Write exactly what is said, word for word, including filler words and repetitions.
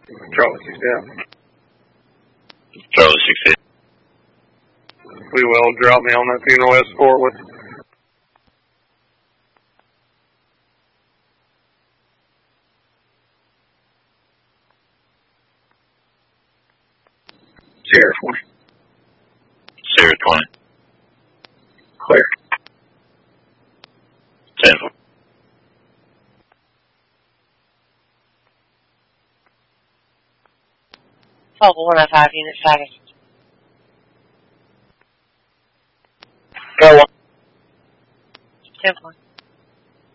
Charlie six eight. Charlie six eight. We will drop me on that funeral escort with Sierra twenty. Sierra twenty. Clear. ten. Focal one oh five unit status.